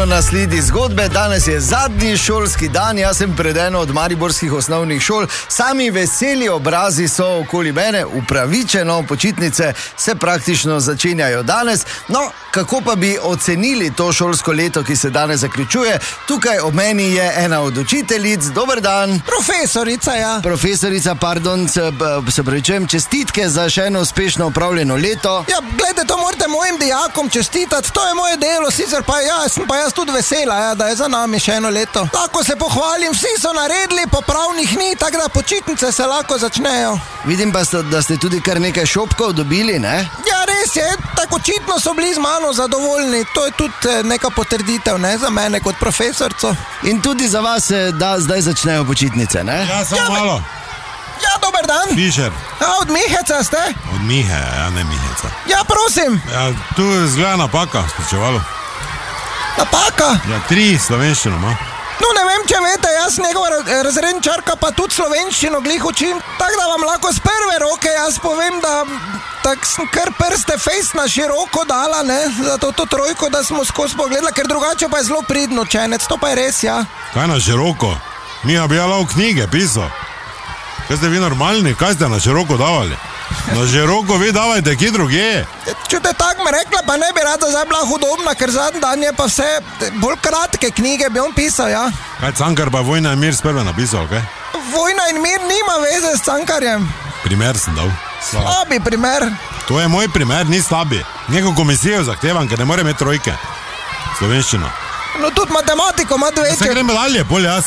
ponovno na sledi zgodbe. Danes je zadnji šolski dan, jaz sem pred eno od mariborskih osnovnih šol. Sami veseli obrazi so okoli mene, upravičeno, počitnice se praktično začenjajo danes. No, kako pa bi ocenili to šolsko leto, ki se danes zaključuje? Tukaj ob meni je ena od učiteljic. Dober dan. Profesorica, ja. Profesorica, pardon, se pravičujem, čestitke za še eno uspešno upravljeno leto. Ja, gledajte, to morate mojim dijakom čestitati, to je moje delo, sicer pa sem tudi vesela, ja, da je za nami še eno leto. Lahko se pohvalim, vsi so naredili, popravnih ni, tako da počitnice se lahko začnejo. Vidim pa, da ste tudi kar nekaj šopkov dobili, ne? Ja, res je, tako očitno so bili z mano zadovoljni, to je tudi neka potrditev, ne, za mene kot profesorco. In tudi za vas da zdaj začnejo počitnice, ne? Ja, samo malo. Ja, dober dan. Fischer. Ja, od Miheca ste? Od Mihe, ja, ne Miheca. Ja, prosim. Ja, tu je zgleda napaka, spričevalo. Napaka? Ja, 3 slovenščino ima. No, ne vem, če veste, jaz njegova razredničarka pa tudi slovenščino glih učim, tako da vam lahko z prve roke jaz povem, da tako sem kar prste fejst na široko dala, ne, za to trojko, da smo skozi pogledala, ker drugače pa je zelo pridno učenec, to pa je res, ja. Kaj na široko? Miha bi jala v knjige pisal. Kaj ste vi normalni? Kaj ste na široko davali? Na široko vi davajte kje druge. Če te tako me rekla, pa ne bi rada zdaj bila hudobna, ker zadnji dan je pa vse bolj kratke knjige bi on pisal, ja. Kaj Cankar pa Vojna in mir sprve napisal, kaj? Vojna in mir nima veze s Cankarjem. Primer sem dal. Slabi primer. To je moj primer, ni slabi. Neko komisijo zahtevam, ker ne more imeti trojke. Slovenščino. No tudi matematiko ima dve. Se gremo dalje, bolj jaz.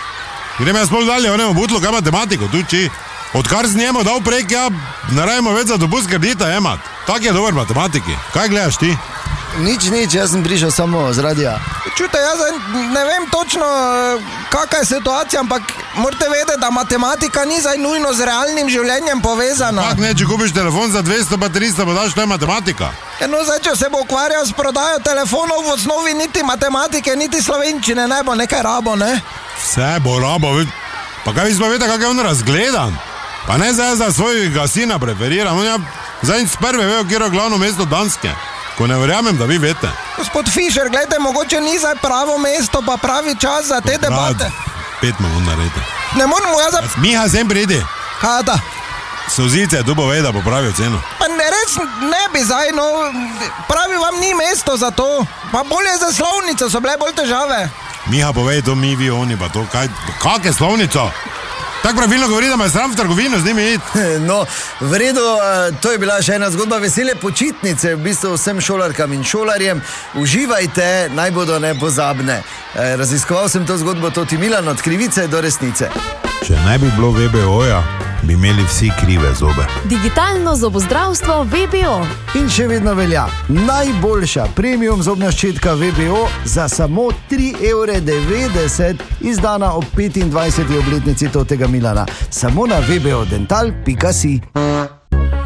Grem jaz bolj dalje, onemo butlo, kaj matematiko, tu či. Odkar z njemu dal prek, ja, ne rajmo več za dopust kredita jemat. Tak je dober matematiki. Kaj gledaš ti? Nič, jaz sem prišel samo z radija. Čute, jaz ne vem točno, kakva je situacija, ampak morate vedeti, da matematika ni zdaj nujno z realnim življenjem povezana. Kak ne, če kupiš telefon za 200 pa 300, pa daš, to je matematika. Ja, no, zdaj, če se bo ukvarjal s prodajo telefonov, v osnovi niti matematike, niti slovenščine ne bo nekaj rabo, ne? Vse bo rabo, pa kaj vi smo vedeti, kak je on razgledan? Pa ne zdaj za svojega sina preferiram, on ja zdaj z prve vejo, kjer je glavno mesto Danske. Ko ne verjamem, da vi veste. Gospod Fischer, gledajte, mogoče ni zdaj pravo mesto, pa pravi čas za te debate. 5 mu naredite. Ne moramo jaz Miha, sem pridi. Kaj da? Sozice, tu bo ve, da popravijo ceno. Pa ne res ne bi zdaj, no, pravi vam ni mesto za to. Pa bolje za slovnico, so bile bolj težave. Miha, povej to mi, vi, oni, pa to, kaj, kak je slovnico? Tako pravilno govori, da me sram v trgovino z njimi iti. No, v redu, to je bila še ena zgodba. Vesele počitnice v bistvu vsem šolarkam in šolarjem. Uživajte, naj bodo nepozabne. Raziskoval sem to zgodbo Toti Milan od krivice do resnice. Če ne bi bilo VBO-ja, bi imeli vsi krive zobe. Digitalno zobozdravstvo VBO. In še vedno velja najboljša premium zobna ščetka VBO za samo 3,90 €, izdana ob 25. obletnici Totega Milana. Samo na vbodental.si.